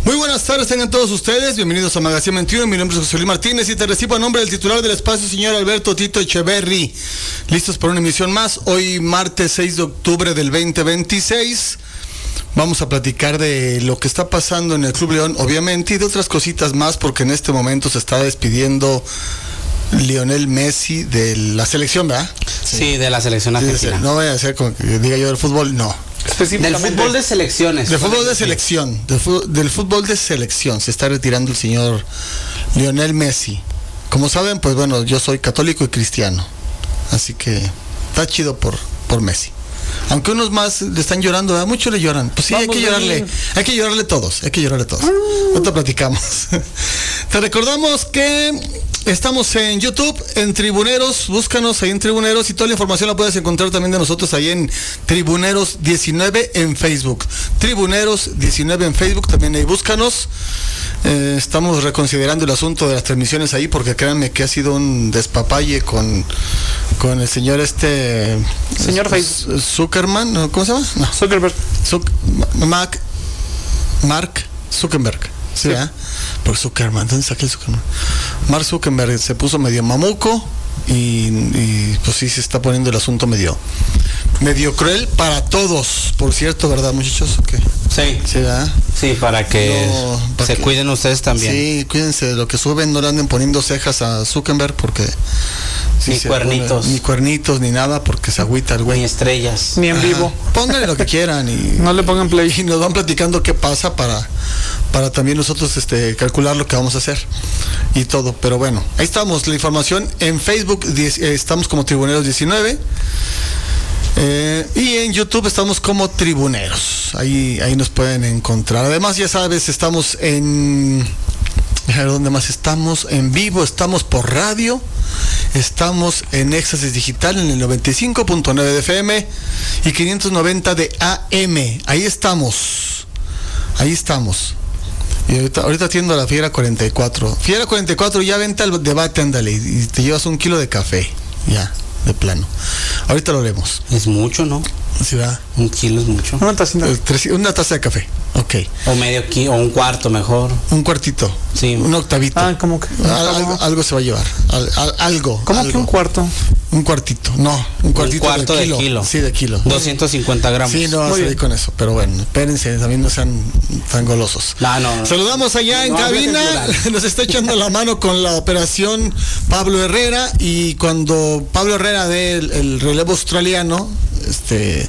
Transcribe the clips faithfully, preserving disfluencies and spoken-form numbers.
Muy buenas tardes, tengan todos ustedes, bienvenidos a Magazine veintiuno, mi nombre es José Luis Martínez y te recibo a nombre del titular del espacio, señor Alberto Tito Echeverry. Listos para una emisión más, hoy martes seis de octubre del veinte veintiséis. Vamos a platicar de lo que está pasando en el Club León, obviamente, y de otras cositas más, porque en este momento se está despidiendo Lionel Messi de la selección, ¿verdad? Sí, sí, de la selección argentina. Sí, no vaya a ser como que diga yo del fútbol, no. Del fútbol de selecciones. Del fútbol de selección. Del fútbol, del fútbol de selección. Se está retirando el señor Lionel Messi. Como saben, pues bueno, yo soy católico y cristiano. Así que está chido por, por Messi. Aunque unos más le están llorando, ¿verdad? Muchos le lloran. Pues sí, Vamos hay que llorarle. Bien. Hay que llorarle todos. Hay que llorarle todos. Uh. Ahorita platicamos. Te recordamos que estamos en YouTube, en Tribuneros. Búscanos ahí en Tribuneros y toda la información la puedes encontrar también de nosotros ahí en Tribuneros diecinueve en Facebook. Tribuneros diecinueve en Facebook, también ahí búscanos. Eh, estamos reconsiderando el asunto de las transmisiones ahí porque créanme que ha sido un despapalle con, con el señor este... Señor Facebook. Zuckerman, ¿cómo se llama? No. Zuckerberg. Zuck, Mac, Mark Zuckerberg. Sí, ¿eh? Por Zuckerman, ¿dónde saqué el Zuckerman? Mark Zuckerberg se puso medio mamuco y, y pues sí se está poniendo el asunto medio medio cruel para todos, por cierto, ¿verdad, muchachos? Okay. Sí. Sí, ¿verdad? Sí, para que no, para se que, cuiden ustedes también. Sí, cuídense de lo que suben, no le anden poniendo cejas a Zuckerberg porque sí, ni cuernitos. Pone, ni cuernitos, ni nada, porque se agüita el güey. Ni estrellas. Ni en Ajá. vivo. Pónganle lo que quieran y no le pongan play. Y nos van platicando qué pasa para, para también nosotros este calcular lo que vamos a hacer y todo. Pero bueno, ahí estamos, la información en Facebook, eh, estamos como Tribuneros diecinueve. Eh, y en YouTube estamos como Tribuneros. Ahí, ahí nos pueden encontrar. Además, ya sabes, estamos en... ¿Dónde más estamos? En vivo, estamos por radio. Estamos en Éxtasis Digital en el noventa y cinco punto nueve de F M y quinientos noventa de A M. Ahí estamos. Ahí estamos. Y ahorita, ahorita atiendo a la Fiera cuarenta y cuatro. Fiera cuarenta y cuatro, ya vente al debate, ándale. Y te llevas un kilo de café. Ya. De plano. Ahorita lo haremos. Es mucho, ¿no? Sí, ¿verdad? Un kilo es mucho. Una tacita. Una taza de café. Ok. O medio kilo, o un cuarto mejor. Un cuartito. Sí. Un octavito. Ah, ¿cómo que? Al, algo, algo se va a llevar. Al, al, algo. ¿Cómo algo. que un cuarto? Un cuartito. No, un cuartito un cuarto de, kilo. de kilo. Sí, de kilo. doscientos cincuenta gramos. Sí, no, seguir con eso. Pero bueno, espérense, también no sean tan golosos. No, no, no. Saludamos allá en no, cabina. Nos está echando la mano con la operación Pablo Herrera. Y cuando Pablo Herrera dé el, el relevo australiano, este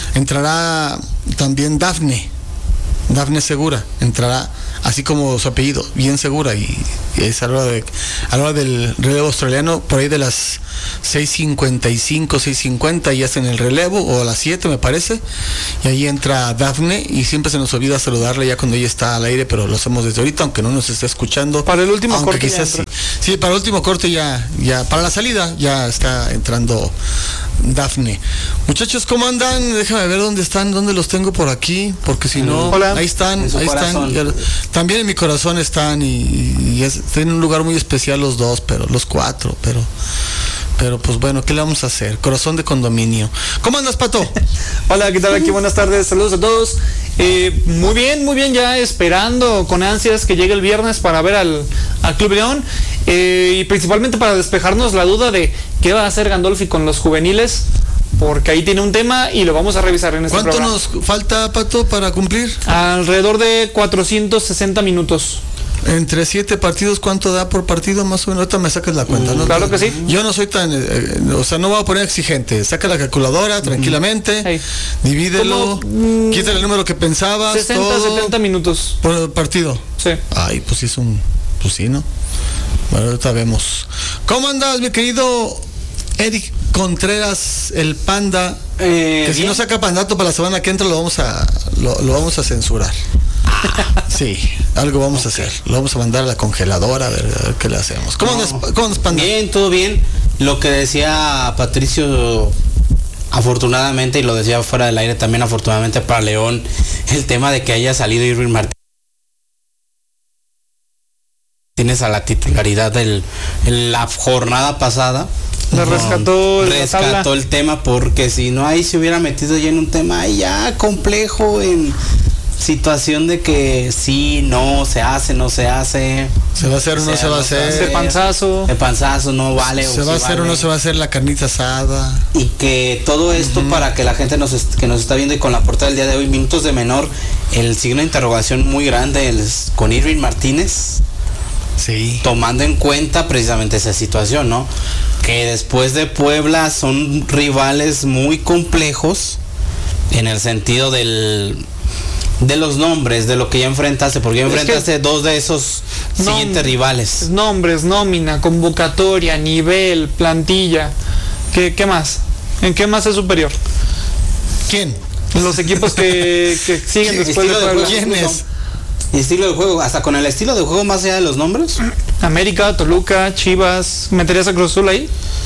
entrará también Dafne. Dafne Segura entrará, así como su apellido, bien Segura, y, y es a la hora de, a la hora del relevo australiano, por ahí de las seis cincuenta y cinco, seis cincuenta y hacen el relevo, o a las siete me parece, y ahí entra Dafne, y siempre se nos olvida saludarle ya cuando ella está al aire, pero lo hacemos desde ahorita, aunque no nos esté escuchando. Para el último aunque corte quizás sí. Sí, para el último corte ya, ya, para la salida ya está entrando Dafne. Muchachos, ¿cómo andan? Déjame ver dónde están, dónde los tengo por aquí, porque si no, Hola. ahí están, ahí corazón. están. También en mi corazón están y, y es, están en un lugar muy especial los dos, pero los cuatro, pero pero pues bueno, ¿qué le vamos a hacer? Corazón de condominio. ¿Cómo andas, Pato? Hola, ¿qué tal? Aquí buenas tardes, saludos a todos. Eh, muy bien, muy bien, ya esperando con ansias que llegue el viernes para ver al, al Club León eh, y principalmente para despejarnos la duda de qué va a hacer Gandolfi con los juveniles, porque ahí tiene un tema y lo vamos a revisar en este ¿Cuánto programa. nos falta, Pato, para cumplir? Alrededor de cuatrocientos sesenta minutos. Entre siete partidos, ¿cuánto da por partido más o menos? Ahorita me sacas la cuenta, ¿no? Claro que sí. Yo no soy tan, eh, o sea, no voy a poner exigente. Saca la calculadora tranquilamente, hey. divídelo, Como, quita el número que pensabas, sesenta, todo setenta minutos. Por partido. Sí. Ay, pues sí es un, pues sí, ¿no? Bueno, ahorita vemos. ¿Cómo andas, mi querido Eric Contreras, el Panda? Eh, que si bien. no saca pandato para la semana que entra lo vamos a, lo, lo vamos a censurar. Sí, algo vamos a hacer. Lo vamos a mandar a la congeladora a ver, a ver qué le hacemos. ¿Cómo No. andas, cómo andas, Panda? Bien, todo bien. Lo que decía Patricio, afortunadamente, y lo decía fuera del aire también, afortunadamente para León, el tema de que haya salido Irving Martínez a la titularidad del, en la jornada pasada. Le rescató, rescató el tema, porque si no ahí se hubiera metido ya en un tema ya complejo en situación de que sí, no, se hace, no se hace. Se va a hacer o no se va a hacer. De panzazo. De panzazo, no vale. Se va a hacer o no se va a hacer la carnita asada. Y que todo esto, uh-huh, para que la gente nos est- que nos está viendo y con la portada del día de hoy, minutos de menor, el signo de interrogación muy grande es con Irving Martínez. Sí. Tomando en cuenta precisamente esa situación, ¿no? Que después de Puebla son rivales muy complejos en el sentido del de los nombres, de lo que ya enfrentaste, porque ya enfrentaste dos de esos siguientes rivales. Nombres, nómina, convocatoria, nivel, plantilla. ¿Qué, qué más? ¿En qué más es superior? ¿Quién? Los equipos que, que siguen después de Puebla. ¿Quién es? Estilo de juego, hasta con el estilo de juego más allá de los nombres. América, Toluca, Chivas. ¿Meterías a Cruz Azul ahí?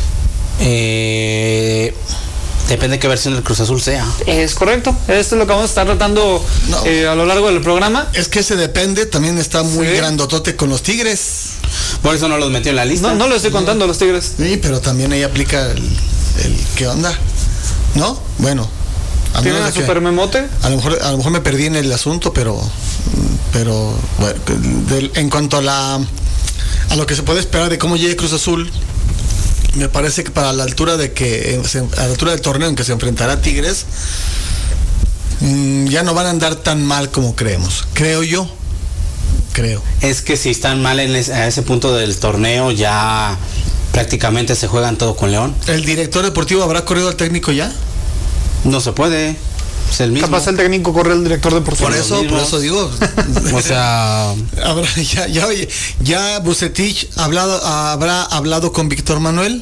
Eh, depende de qué versión del Cruz Azul sea. Es correcto. Esto es lo que vamos a estar tratando no. eh, a lo largo del programa. Es que ese depende, también está muy sí. grandotote con los Tigres. Por eso no los metió en la lista. No, no lo estoy contando a los Tigres. Sí, pero también ahí aplica el, el ¿qué onda? ¿No? Bueno. ¿Tiene una super memote? A lo mejor, a lo mejor me perdí en el asunto, pero, pero bueno, de, en cuanto a la a lo que se puede esperar de cómo llegue Cruz Azul, me parece que para la altura de que a la altura del torneo en que se enfrentará a Tigres, mmm, ya no van a andar tan mal como creemos, creo yo, creo. Es que si están mal en ese, a ese punto del torneo, ya prácticamente se juegan todo con León. ¿El director deportivo habrá corrido al técnico ya? No se puede. Es el mismo. Capaz el técnico corre el director deportivo. Por eso, por eso digo. O sea, habrá, ya, ya, ya Vucetich hablado, habrá hablado con Víctor Manuel.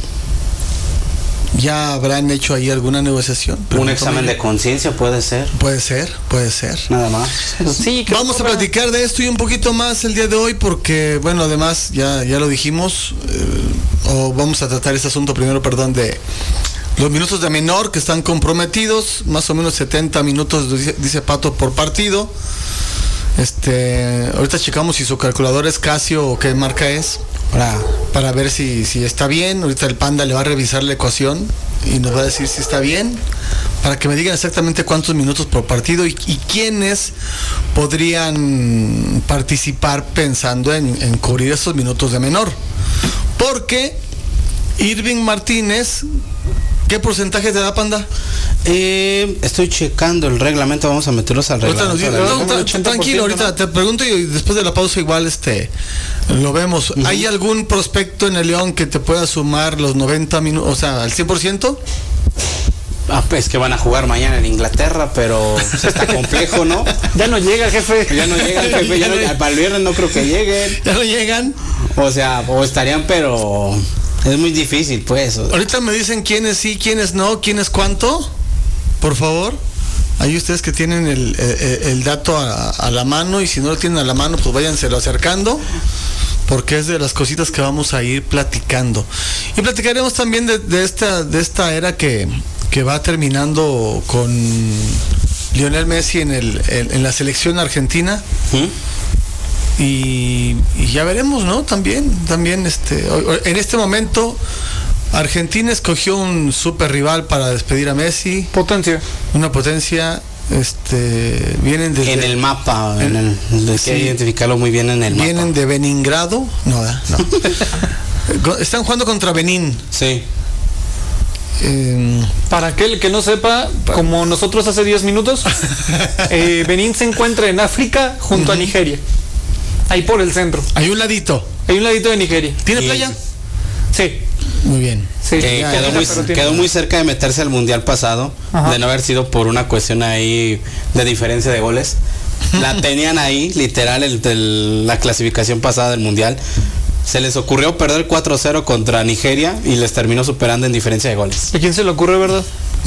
¿Ya habrán hecho ahí alguna negociación? Un examen de conciencia puede ser. Puede ser, puede ser. Nada más. Sí, vamos a platicar de esto y un poquito más el día de hoy porque, bueno, además ya, ya lo dijimos, eh, o vamos a tratar este asunto primero, perdón, de los minutos de menor que están comprometidos, más o menos setenta minutos, dice, dice Pato, por partido. Este, ahorita checamos si su calculador es Casio o qué marca es, para, para ver si, si está bien. Ahorita el Panda le va a revisar la ecuación y nos va a decir si está bien, para que me digan exactamente cuántos minutos por partido y, y quiénes podrían participar pensando en, en cubrir esos minutos de menor. Porque Irving Martínez, ¿qué porcentaje te da, Panda? Eh, estoy checando el reglamento, vamos a meterlos al reglamento. Dice, no, no, tranquilo, ahorita te pregunto y después de la pausa igual este lo vemos. Uh-huh. ¿Hay algún prospecto en el León que te pueda sumar los noventa minutos, o sea, al cien por ciento? Ah, pues que van a jugar mañana en Inglaterra, pero pues, está complejo, ¿no? Ya no llega, jefe. Ya no llega el jefe, ya no, para el viernes no creo que lleguen. Ya no llegan. O sea, o estarían, pero es muy difícil, pues. Ahorita me dicen quiénes sí, quiénes no, quiénes cuánto. Por favor, hay ustedes que tienen el, el, el dato a, a la mano, y si no lo tienen a la mano, pues váyanselo acercando, porque es de las cositas que vamos a ir platicando. Y platicaremos también de, de esta de esta era que, que va terminando con Lionel Messi en, el, en, en la selección argentina. ¿Sí? Y, y ya veremos, ¿no? También, también este, en este momento Argentina escogió un super rival para despedir a Messi. Potencia. Una potencia, este, vienen desde... En el mapa, en el, hay sí, que identificarlo muy bien en el vienen mapa. Vienen de Beningrado, no, no. Están jugando contra Benín. Sí. Eh, para aquel que no sepa, como nosotros hace diez minutos, eh, Benín se encuentra en África junto uh-huh. a Nigeria. Ahí por el centro. Hay un ladito. Hay un ladito de Nigeria. ¿Tiene y... playa? Sí. Muy bien. Sí, eh, ya, quedó, ya, muy, quedó muy cerca de meterse al mundial pasado. Ajá. De no haber sido por una cuestión ahí de diferencia de goles. La tenían ahí, literal, el, el, la clasificación pasada del mundial. Se les ocurrió perder cuatro cero contra Nigeria y les terminó superando en diferencia de goles. ¿A quién se le ocurre, verdad?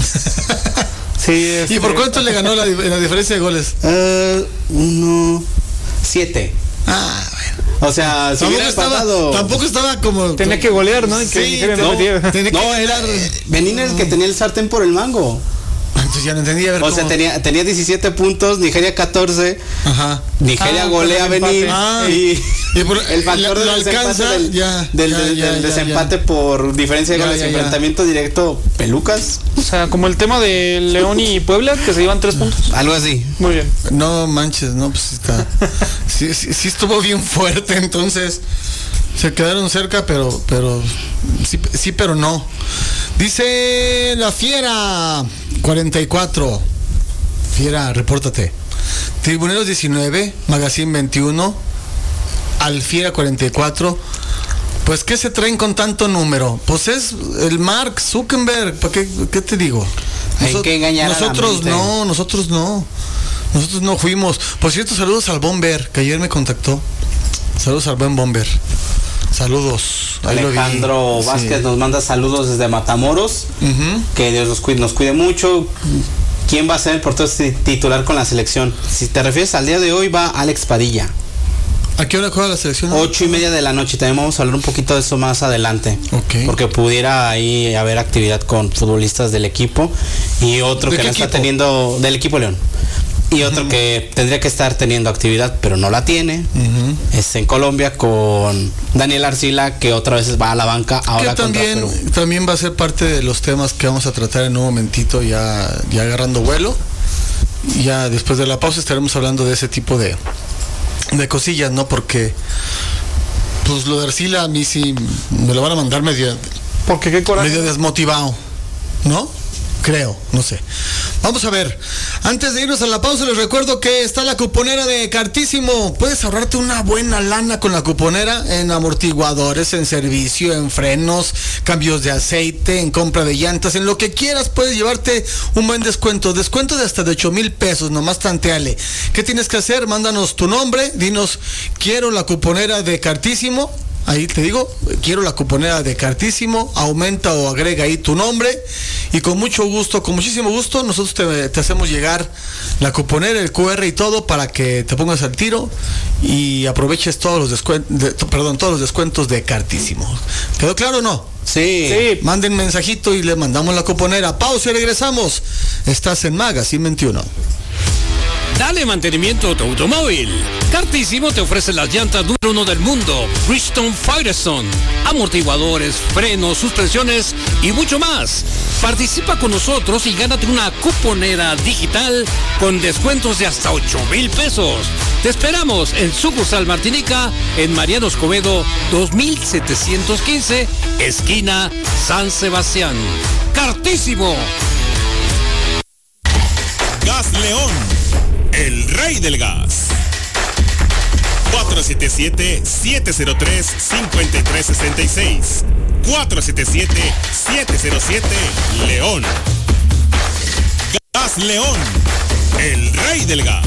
Sí. Este... ¿Y por cuánto le ganó la, la diferencia de goles? Uh, uno, siete. Ah, bueno. O sea, si tampoco estaba, tampoco estaba como... Tenía que golear, ¿no? Y que sí, no, no, no era... Benín es el que tenía el sartén por el mango. Entonces ya no entendía. A ver, o ¿cómo? sea, tenía, tenía diecisiete puntos, Nigeria catorce. Ajá. Nigeria Ah, golea a Benín. Ah, y y por- el factor lo- lo del desempate, alcanza, del, ya, del, ya, del- ya, del ya, desempate ya. por diferencia de Ya, goles, ya, ya. enfrentamiento directo, pelucas. O sea, como el tema de León y Puebla, que se llevan tres puntos. Algo así. Muy bien. No manches, no, pues está. Sí, sí, sí estuvo bien fuerte, entonces. Se quedaron cerca, pero, pero, sí, sí, pero no. Dice la Fiera, cuarenta y cuatro. Fiera, repórtate. Tribuneros diecinueve, Magazine veintiuno, Alfiera cuarenta y cuatro. Pues, ¿qué se traen con tanto número? Pues es el Mark Zuckerberg. ¿Para qué, qué te digo? Hay que engañar a la nosotros mente. no, nosotros no. Nosotros no fuimos. Por cierto, saludos al Bomber, que ayer me contactó. Saludos al buen Bomber. Saludos. Ahí lo vi. Alejandro Vázquez Sí. nos manda saludos desde Matamoros. Ujú. Que Dios nos cuide, nos cuide mucho. ¿Quién va a ser el portero titular con la selección? Si te refieres al día de hoy, va Alex Padilla. ¿A qué hora juega la selección? Ocho y media de la noche. También vamos a hablar un poquito de eso más adelante. Ok. Porque pudiera ahí haber actividad con futbolistas del equipo. Y otro ¿De que qué no está equipo? teniendo, del equipo León. Y otro uh-huh. que tendría que estar teniendo actividad, pero no la tiene. Uh-huh. Es en Colombia con Daniel Arcila, que otra vez va a la banca. Ahora que también, contra Perú. también va a ser parte de los temas que vamos a tratar en un momentito, ya, ya agarrando vuelo. Ya después de la pausa estaremos hablando de ese tipo de, de cosillas, ¿no? Porque pues lo de Arcila a mí sí me lo van a mandar medio, Porque qué coraje. medio desmotivado, ¿no? Creo, no sé. Vamos a ver. Antes de irnos a la pausa, les recuerdo que está la cuponera de Cartísimo. Puedes ahorrarte una buena lana con la cuponera en amortiguadores, en servicio, en frenos, cambios de aceite, en compra de llantas, en lo que quieras puedes llevarte un buen descuento. Descuento de hasta de ocho mil pesos, nomás tanteale. ¿Qué tienes que hacer? Mándanos tu nombre, dinos, quiero la cuponera de Cartísimo. Ahí te digo, quiero la cuponera de Cartísimo, aumenta o agrega ahí tu nombre y con mucho gusto, con muchísimo gusto, nosotros te, te hacemos llegar la cuponera, el cu erre y todo para que te pongas al tiro y aproveches todos los descuentos, de, perdón, todos los descuentos de Cartísimo. ¿Quedó claro o no? Sí. Sí. Manden mensajito y le mandamos la cuponera. Pausa y regresamos. Estás en Magazine veintiuno. Dale mantenimiento a tu automóvil. Cartísimo te ofrece las llantas número uno del mundo, Bridgestone Firestone, amortiguadores, frenos, suspensiones y mucho más. Participa con nosotros y gánate una cuponera digital con descuentos de hasta ocho mil pesos. Te esperamos en sucursal Martinica, en Mariano Escobedo dos mil setecientos quince, esquina San Sebastián. Cartísimo. Gas León, el rey del gas. cuatro siete siete, siete cero tres, cinco tres seis seis. cuatro siete siete, siete cero siete, León. Gas León, el rey del gas.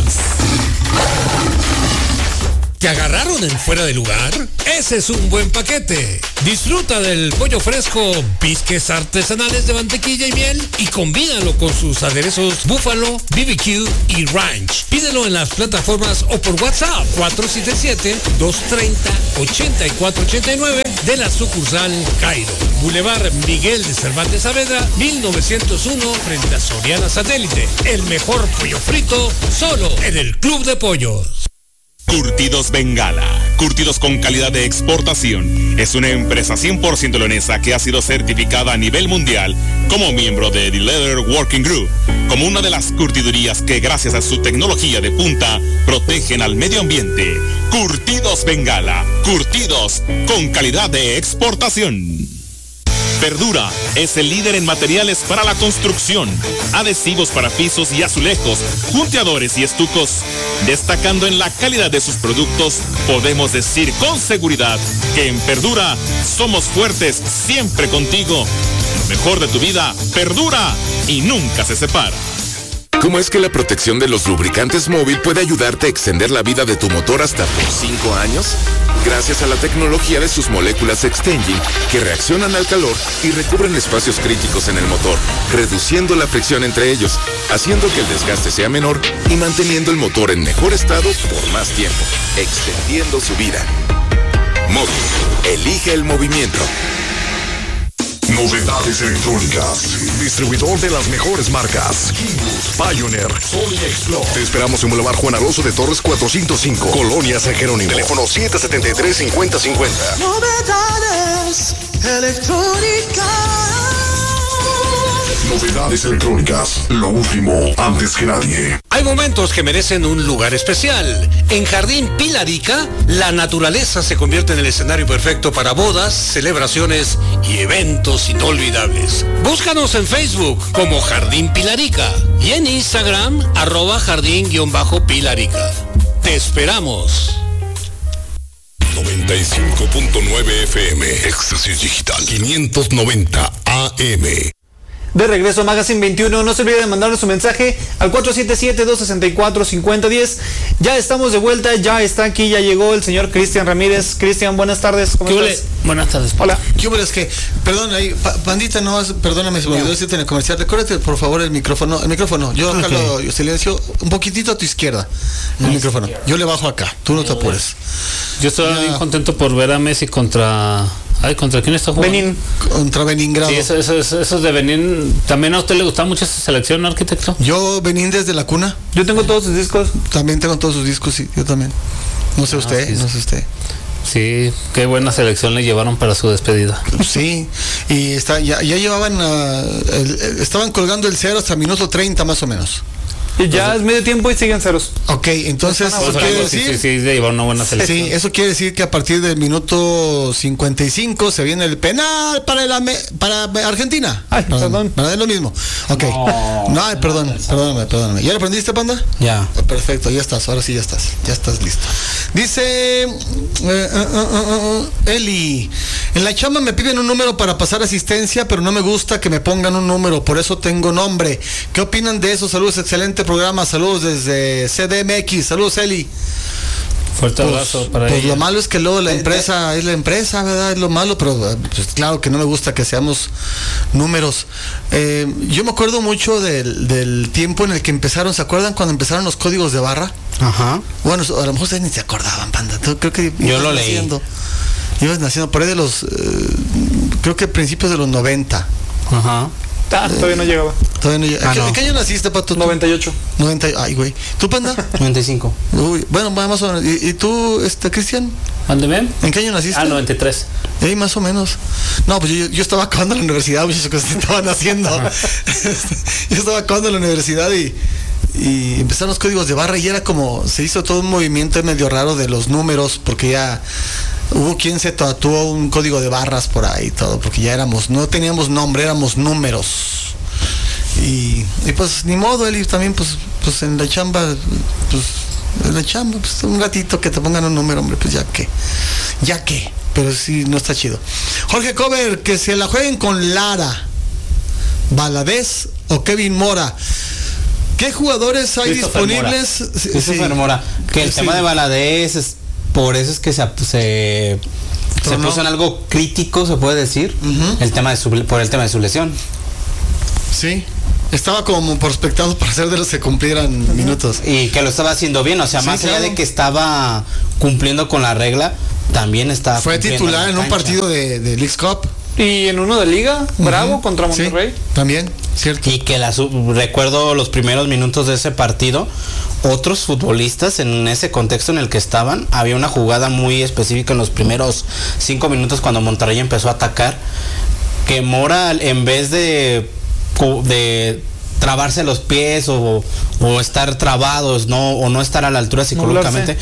¿Te agarraron en fuera de lugar? Ese es un buen paquete. Disfruta del pollo fresco, bisques artesanales de mantequilla y miel y combínalo con sus aderezos búfalo, B B Q y ranch. Pídelo en las plataformas o por WhatsApp cuatro siete siete, dos tres cero, ocho cuatro ocho nueve de la sucursal Cairo. Boulevard Miguel de Cervantes Saavedra, mil novecientos uno, frente a Soriana Satélite. El mejor pollo frito solo en el Club de Pollos. Curtidos Bengala, curtidos con calidad de exportación. Es una empresa cien por ciento leonesa que ha sido certificada a nivel mundial como miembro de The Leather Working Group, como una de las curtidurías que gracias a su tecnología de punta protegen al medio ambiente. Curtidos Bengala, curtidos con calidad de exportación. Verdura es el líder en materiales para la construcción, adhesivos para pisos y azulejos, junteadores y estucos. Destacando en la calidad de sus productos, podemos decir con seguridad que en Verdura somos fuertes siempre contigo. Lo mejor de tu vida perdura y nunca se separa. ¿Cómo es que la protección de los lubricantes móvil puede ayudarte a extender la vida de tu motor hasta por cinco años? Gracias a la tecnología de sus moléculas Extenging, que reaccionan al calor y recubren espacios críticos en el motor, reduciendo la fricción entre ellos, haciendo que el desgaste sea menor y manteniendo el motor en mejor estado por más tiempo, extendiendo su vida. Móvil, elige el movimiento. Novedades electrónicas. Distribuidor de las mejores marcas. Keyboard, Pioneer, Sony Explore. Te esperamos en Boulevard Juan Alonso de Torres cuatrocientos cinco, Colonia San Jerónimo. Teléfono siete siete tres, cinco cero cinco cero. Novedades electrónicas. Novedades electrónicas. Lo último antes que nadie. Hay momentos que merecen un lugar especial. En Jardín Pilarica, la naturaleza se convierte en el escenario perfecto para bodas, celebraciones y eventos inolvidables. Búscanos en Facebook como Jardín Pilarica y en Instagram arroba jardín-pilarica. Te esperamos. noventa y cinco punto nueve F M. Éxtasis Digital. quinientos noventa A M. De regreso a Magazine veintiuno, no se olvide de mandarnos su mensaje al cuatro siete siete, dos seis cuatro, cinco cero uno cero. Ya estamos de vuelta, ya está aquí, ya llegó el señor Cristian Ramírez. Cristian, buenas tardes, ¿cómo ¿Qué estás? Buenas tardes. Hola. ¿Qué hubo? Es que, perdón, ahí, pa, pandita, no, perdóname, se me olvidó decirte en el comercial. Recuérdate, por favor, el micrófono. El micrófono, yo acá okay. lo yo silencio un poquitito a tu izquierda. El no, micrófono. Izquierda. Yo le bajo acá, tú no te apures. Yo estoy bien contento por ver a Messi contra... Ay, ¿contra quién está jugando? Benín. Contra Beningrado. Sí, eso, eso, eso, eso es de Benín. ¿También a usted le gusta mucho esa selección, arquitecto? Yo, Benín desde la cuna. Yo tengo todos sus discos. También tengo todos sus discos, sí, yo también. No sé ah, usted, sí, no sé usted. Sí, qué buena selección le llevaron para su despedida. Sí, y está, ya, ya llevaban, uh, el, el, estaban colgando el cero hasta minuto treinta más o menos. Y ya entonces, es medio tiempo y siguen ceros. Ok, entonces eso quiere decir, sí, sí, sí, de llevar una buena selección. Sí, eso quiere decir que a partir del minuto cincuenta y cinco se viene el penal para la para Argentina. Ay, perdón. Para es lo mismo. Ok. No, no ay, perdón, perdóname, perdóname. ¿Ya lo aprendiste, Panda? Ya. Perfecto, ya estás, ahora sí ya estás. Ya estás listo. Dice eh, uh, uh, uh, Eli, en la chamba me piden un número para pasar asistencia, pero no me gusta que me pongan un número, por eso tengo nombre. ¿Qué opinan de eso? Saludos, excelente programa, saludos desde C D M X, saludos Eli. Fuerte pues, abrazo para pues ella. Lo malo es que luego la empresa es la empresa, ¿verdad? Es lo malo, pero pues claro que no me gusta que seamos números. Eh, yo me acuerdo mucho del, del tiempo en el que empezaron, ¿se acuerdan cuando empezaron los códigos de barra? Ajá. Bueno, a lo mejor ustedes ni se acordaban, Panda. Creo que yo lo leí. Naciendo, ibas naciendo por ahí de los, eh, creo que principios de los noventa. Ajá. Ah, todavía no llegaba. Todavía no llegaba. Ah, ¿Qué, no. ¿Qué año naciste, Pato? noventa y ocho. noventa, ay, güey. ¿Tú, Panda? noventa y cinco. Uy, bueno, más o menos. ¿Y, y tú, este, Cristian? ¿Mándeme? ¿En qué año naciste? Ah, noventa y tres. Eh, más o menos. No, pues yo, yo estaba acabando la universidad, muchas cosas estaban haciendo. Yo estaba acabando la universidad y, y empezaron los códigos de barra y era como, se hizo todo un movimiento medio raro de los números, porque ya hubo quien se tatuó un código de barras por ahí y todo, porque ya éramos, no teníamos nombre, éramos números. Y, y pues ni modo, Eli, también pues, pues en la chamba, pues en la chamba, pues un ratito que te pongan un número, hombre, pues ya que, ya que, pero sí no está chido. Jorge Cover, que se la jueguen con Lara, Valadez o Kevin Mora. ¿Qué jugadores hay disponibles? Mora. Christopher sí. Mora, que el sí. tema de Valadez es, por eso es que se se, se puso en algo crítico, se puede decir, uh-huh. el tema de su, por el tema de su lesión. Sí. Estaba como prospectado para hacer de los que cumplieran uh-huh. minutos. Y que lo estaba haciendo bien, o sea, sí, más claro. allá de que estaba cumpliendo con la regla, también estaba fue titular en, en un partido de, de Leagues Cup. Y en uno de Liga, uh-huh. Bravo contra Monterrey. Sí, también, cierto. Y que la recuerdo los primeros minutos de ese partido, otros futbolistas en ese contexto en el que estaban, había una jugada muy específica en los primeros cinco minutos cuando Monterrey empezó a atacar, que Mora en vez de de trabarse los pies o, o estar trabados, no, o no estar a la altura psicológicamente,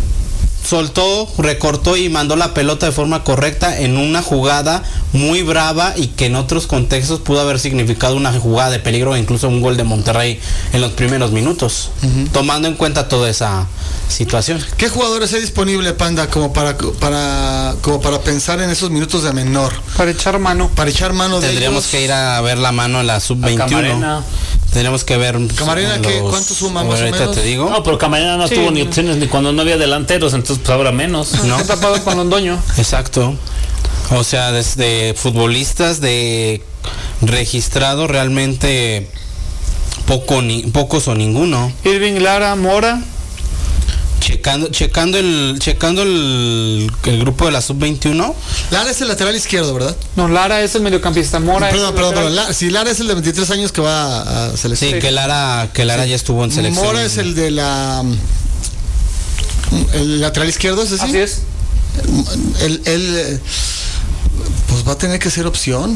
soltó, recortó y mandó la pelota de forma correcta en una jugada muy brava y que en otros contextos pudo haber significado una jugada de peligro o incluso un gol de Monterrey en los primeros minutos, uh-huh. tomando en cuenta toda esa situación. ¿Qué jugadores hay disponible, Panda, como para para como para pensar en esos minutos de menor? Para echar mano. Para echar mano de Tendríamos ellos. que ir a ver la mano en la sub veintiuno. Tenemos que ver. Camarena, ¿qué, ¿cuánto suma más o menos? Te digo. No, pero Camarena no sí. tuvo ni opciones ni cuando no había delanteros, entonces pues habrá menos. No. Está tapado con Londoño. Exacto. O sea, desde futbolistas de registrado realmente poco ni pocos o ninguno. Irving, Lara, Mora. checando, checando el, checando el, el grupo de la sub veintiuno. Lara es el lateral izquierdo, ¿verdad? No, Lara es el mediocampista, Mora Perdón, es el perdón, lateral. perdón. Lara, si Lara es el de veintitrés años que va a selección. Sí, que Lara, que Lara Sí. ya estuvo en selección. Mora es el de la el lateral izquierdo, ¿es así? Así es. Él, él, eh, pues va a tener que ser opción.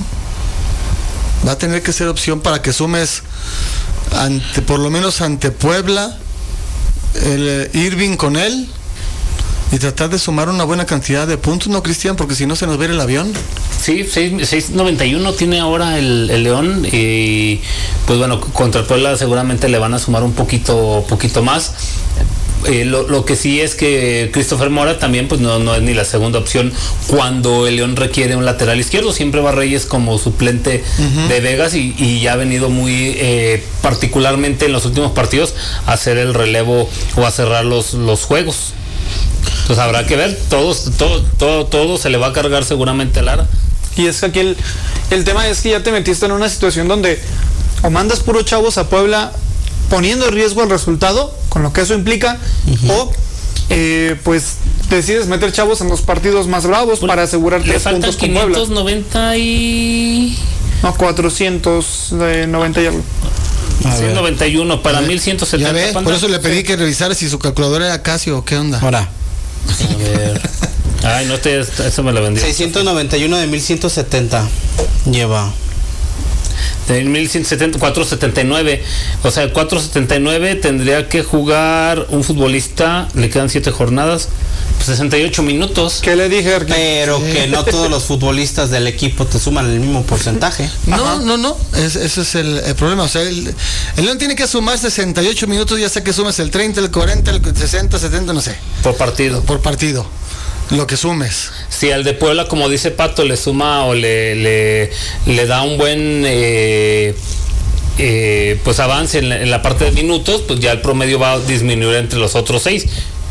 Va a tener que ser opción para que sumes ante, por lo menos ante Puebla, el eh, Irving con él y tratar de sumar una buena cantidad de puntos, ¿no, Cristian? Porque si no se nos va a ir el avión. Sí, seis noventa y uno tiene ahora el, el León y pues bueno, contra el Puebla seguramente le van a sumar un poquito, poquito más. Eh, lo, lo que sí es que Christopher Mora también pues no, no es ni la segunda opción cuando el León requiere un lateral izquierdo. Siempre va Reyes como suplente uh-huh. de Vegas y, y ya ha venido muy eh, particularmente en los últimos partidos a hacer el relevo o a cerrar los, los juegos. Entonces habrá que ver, todos, todo, todo, todo se le va a cargar seguramente a Lara. Y es que aquí el, el tema es que ya te metiste en una situación donde o mandas puro chavos a Puebla poniendo en riesgo el resultado, con lo que eso implica, uh-huh. o eh, pues decides meter chavos en los partidos más bravos bueno, para asegurarte le faltan puntos con quinientos noventa y... No, cuatrocientos noventa y algo. Sí, noventa y uno para mil ciento setenta. Ya ves, por eso le pedí que revisara si su calculadora era Casio o qué onda. Ahora. A ver. Ay, no te, eso me lo vendí. seiscientos noventa y uno de mil ciento setenta lleva. De mil ciento setenta, cuatrocientos setenta y nueve. O sea, cuatrocientos setenta y nueve tendría que jugar un futbolista, le quedan siete jornadas, pues sesenta y ocho minutos. ¿Qué le dije? Pero sí. Que no todos los futbolistas del equipo te suman el mismo porcentaje. No, Ajá. no, no, es, ese es el, el problema. O sea, el, el León tiene que sumar sesenta y ocho minutos, ya sea que sumes el treinta, el cuarenta, el sesenta, setenta, no sé. Por partido. Por partido. Lo que sumes. Si al de Puebla, como dice Pato, le suma o le, le, le da un buen eh, eh, pues avance en la, en la parte de minutos, pues ya el promedio va a disminuir entre los otros seis.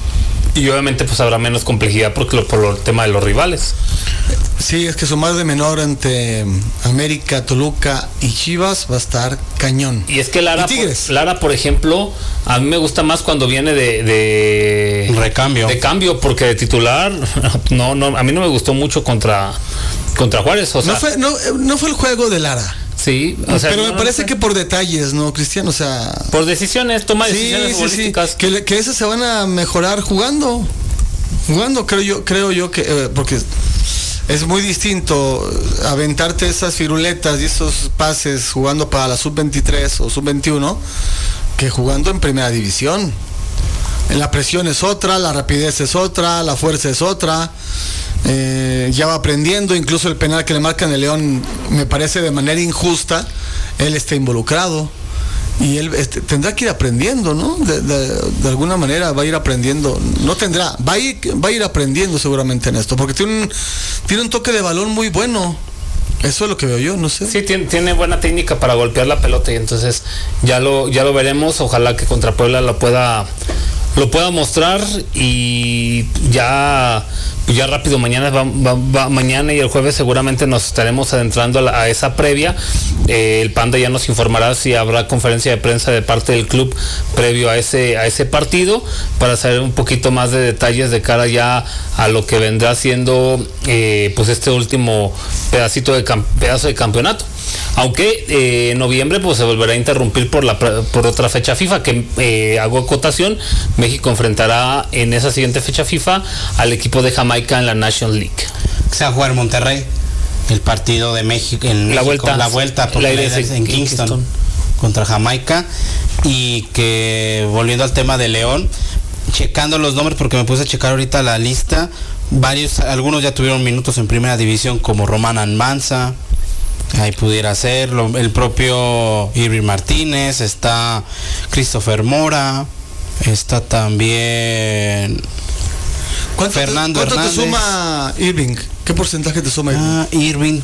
Y obviamente pues habrá menos complejidad porque lo, por el tema de los rivales. Sí, es que sumar de menor entre América, Toluca y Chivas va a estar cañón. Y es que Lara, por, Lara, por ejemplo, a mí me gusta más cuando viene de, de recambio. De cambio, porque de titular, no, no, a mí no me gustó mucho contra, contra Juárez. O sea, no fue, no, no fue el juego de Lara. Sí, o sea, pero no, me parece no, que por detalles, ¿no, Cristian? O sea, por decisiones, toma sí, decisiones sí, futbolísticas. sí. Que, que esas se van a mejorar jugando. Jugando, creo yo, creo yo que eh, porque es muy distinto aventarte esas firuletas y esos pases jugando para la sub veintitrés o sub veintiuno que jugando en primera división. La presión es otra, la rapidez es otra, la fuerza es otra. Eh, ya va aprendiendo, incluso el penal que le marcan el León me parece de manera injusta, él está involucrado y él este, tendrá que ir aprendiendo, ¿no? De, de, de alguna manera va a ir aprendiendo, no tendrá, va a ir, va a ir aprendiendo seguramente en esto, porque tiene un, tiene un toque de balón muy bueno. Eso es lo que veo yo, no sé. Sí, tiene, tiene buena técnica para golpear la pelota y entonces ya lo, ya lo veremos, ojalá que contra Puebla lo pueda lo pueda mostrar y ya ya rápido mañana va, va, va, mañana y el jueves seguramente nos estaremos adentrando a, la, a esa previa. Eh, el Panda ya nos informará si habrá conferencia de prensa de parte del club previo a ese a ese partido para saber un poquito más de detalles de cara ya a lo que vendrá siendo eh, pues este último pedacito de cam, pedazo de campeonato. Aunque eh, en noviembre pues se volverá a interrumpir por la por otra fecha FIFA que eh, hago acotación. México enfrentará en esa siguiente fecha FIFA al equipo de Jamaica en la National League. Se va a jugar en Monterrey el partido de México en la México, vuelta la vuelta por la la en Kingston, Kingston contra Jamaica. Y que volviendo al tema de León, checando los nombres porque me puse a checar ahorita la lista, varios algunos ya tuvieron minutos en primera división como Román Almanza. Ahí pudiera ser el propio Irving Martínez, está Christopher Mora, está también ¿Cuánto Fernando te, ¿cuánto Hernández. te suma Irving? ¿Qué porcentaje te suma Irving? Ah, Irving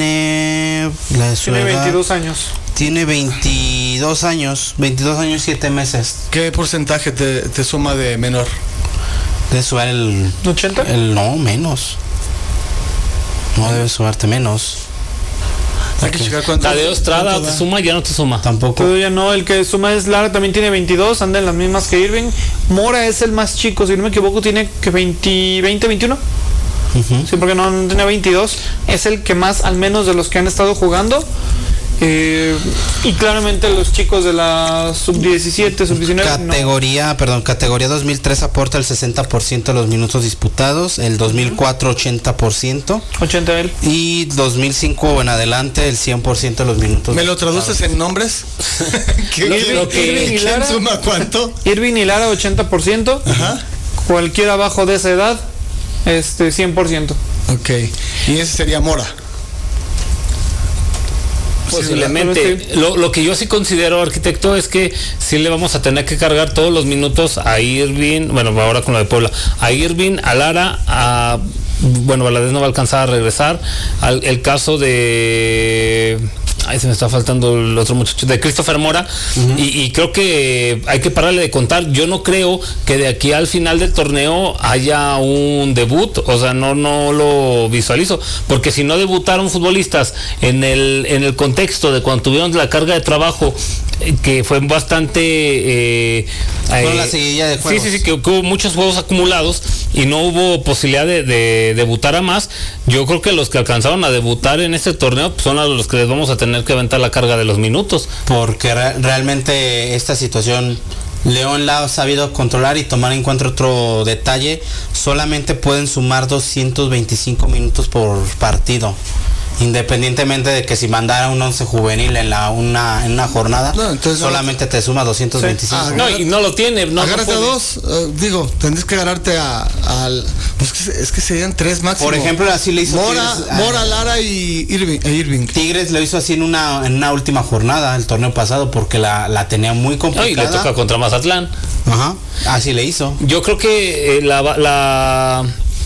tiene la tiene veintidós años. Tiene veintidós años, veintidós años y siete meses. ¿Qué porcentaje te, te suma de menor? Debe sumar el ¿ochenta? El no, menos. No debe sumarte menos. Hay que checar cuánto. Tadeo Estrada te suma, ya no te suma. Tampoco. Todavía no, el que suma es Lara, también tiene veintidós, anda en las mismas que Irving. Mora es el más chico, si no me equivoco, tiene que veinte, veinte, veintiuno. Uh-huh. Sí, porque no, no tiene veintidós. Es el que más, al menos de los que han estado jugando. Eh, y claramente los chicos de la sub diecisiete, sub diecinueve categoría, no. perdón, categoría dos mil tres aporta el sesenta por ciento de los minutos disputados, el dos mil cuatro ochenta por ciento, ochenta él. Y dos mil cinco en adelante el cien por ciento de los minutos. ¿Me lo traduces en nombres? ¿Qué, Irving, lo que, Irving y Lara, ¿quién suma cuánto? Irving y Lara ochenta por ciento. Ajá. Cualquiera abajo de esa edad, este cien por ciento. Ok. Y ese sería Mora. Posiblemente. Lo, lo que yo sí considero, arquitecto, es que sí le vamos a tener que cargar todos los minutos a Irving, bueno, ahora con lo de Puebla, a Irving, a Lara, a, bueno, Valadez no va a alcanzar a regresar, al el caso de... Ay, se me está faltando el otro muchacho, de Christopher Mora, uh-huh. y, y creo que hay que pararle de contar. Yo no creo que de aquí al final del torneo haya un debut, o sea, no no lo visualizo, porque si no debutaron futbolistas en el en el contexto de cuando tuvieron la carga de trabajo, que fue bastante eh, con la seguidilla de juegos. Sí, sí, sí, que hubo muchos juegos acumulados y no hubo posibilidad de, de debutar a más. Yo creo que los que alcanzaron a debutar en este torneo pues, son a los que les vamos a tener que aventar la carga de los minutos. Porque re- realmente esta situación León la ha sabido controlar y tomar en cuenta otro detalle. Solamente pueden sumar doscientos veinticinco minutos por partido. Independientemente de que si mandara un once juvenil en la una en una jornada, no, entonces solamente no, te suma doscientos veinticinco. Sí. Ah, no, y no lo tiene. No, agárrate no a dos, uh, digo, tendrías que agarrarte a, al... Pues es que serían tres máximo. Por ejemplo, así le hizo Mora, Tigres, Mora, Lara y Irving, e Irving. Tigres lo hizo así en una en una última jornada el torneo pasado porque la, la tenía muy complicada. No, y le toca contra Mazatlán. Ajá, así le hizo. Yo creo que eh, la... la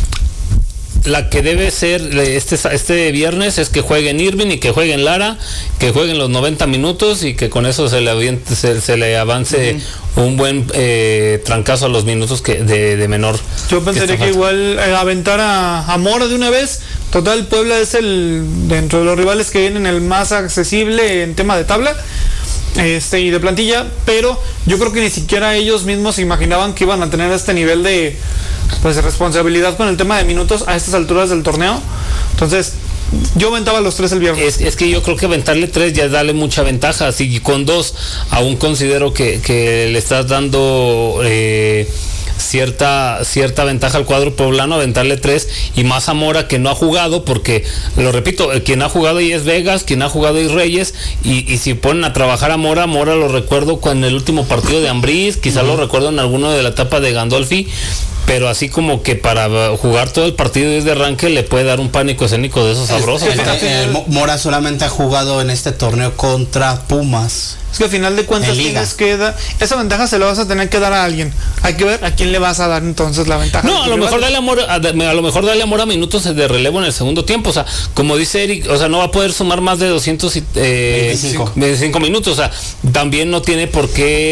la que debe ser este este viernes es que jueguen Irving y que jueguen Lara, que jueguen los noventa minutos y que con eso se le aviente, se, se le avance uh-huh. un buen eh, trancazo a los minutos que de, de menor. Yo pensaría que, que igual eh, aventar a, a Mora de una vez. Total, Puebla es el, dentro de los rivales que vienen, el más accesible en tema de tabla este y de plantilla, pero yo creo que ni siquiera ellos mismos se imaginaban que iban a tener este nivel de pues de responsabilidad con el tema de minutos a estas alturas del torneo. Entonces yo aventaba los tres el viernes. Es, es que yo creo que aventarle tres ya darle mucha ventaja. Si con dos aún considero que, que le estás dando eh, cierta cierta ventaja al cuadro poblano, aventarle tres y más a Mora, que no ha jugado, porque lo repito, quien ha jugado ahí es Vegas, quien ha jugado ahí Reyes, y, y si ponen a trabajar a Mora, Mora lo recuerdo con el último partido de Ambriz, quizá uh-huh. lo recuerdo en alguno de la etapa de Gandolfi, pero así como que para jugar todo el partido desde arranque le puede dar un pánico escénico de esos sabrosos. Es, es, eh, Mora solamente ha jugado en este torneo contra Pumas. Es que al final de cuentas tienes que dar, esa ventaja se la vas a tener que dar a alguien. Hay que ver a quién le vas a dar entonces la ventaja. No, a lo mejor dale amor, a, a lo mejor dale amor a minutos de relevo en el segundo tiempo. O sea, como dice Eric, o sea, no va a poder sumar más de doscientos veinticinco minutos. O sea, también no tiene por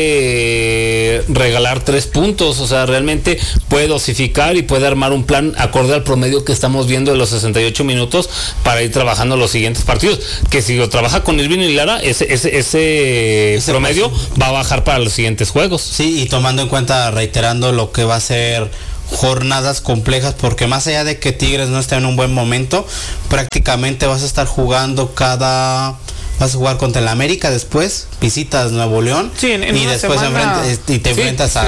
qué regalar tres puntos. O sea, realmente puede dosificar y puede armar un plan acorde al promedio que estamos viendo de los sesenta y ocho minutos para ir trabajando los siguientes partidos. Que si lo trabaja con Irving y Lara, ese, ese, ese Ese promedio va a bajar para los siguientes juegos. Sí, y tomando en cuenta, reiterando lo que va a ser jornadas complejas, porque más allá de que Tigres no esté en un buen momento, prácticamente vas a estar jugando cada... Vas a jugar contra el América, después visitas Nuevo León, sí, en, en y después semana... enfrenta, y te sí, enfrentas a,